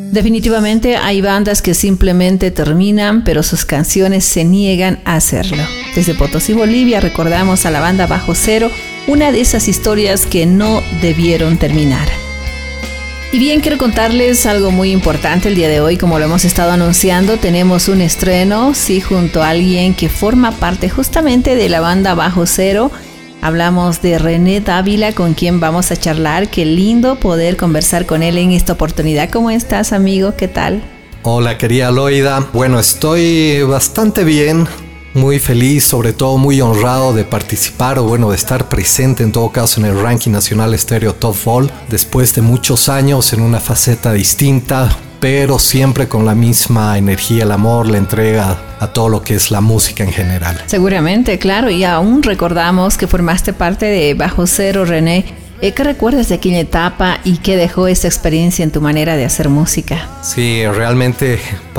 Definitivamente hay bandas que simplemente terminan, pero sus canciones se niegan a hacerlo. Desde Potosí, Bolivia, recordamos a la banda Bajo Cero, una de esas historias que no debieron terminar. Y bien, quiero contarles algo muy importante el día de hoy. Como lo hemos estado anunciando, tenemos un estreno, sí, junto a alguien que forma parte justamente de la banda Bajo Cero. Hablamos de René Dávila, con quien vamos a charlar. Qué lindo poder conversar con él en esta oportunidad. ¿Cómo estás, amigo? ¿Qué tal? Hola, querida Loida. Bueno, estoy bastante bien, muy feliz, sobre todo muy honrado de participar o bueno, de estar presente en todo caso en el ranking nacional estéreo Top Vol después de muchos años en una faceta distinta, pero siempre con la misma energía, el amor, la entrega a todo lo que es la música en general. Seguramente, claro, y aún recordamos que formaste parte de Bajo Cero, René. ¿Qué recuerdas de aquella etapa y qué dejó esta experiencia en tu manera de hacer música? Sí, realmente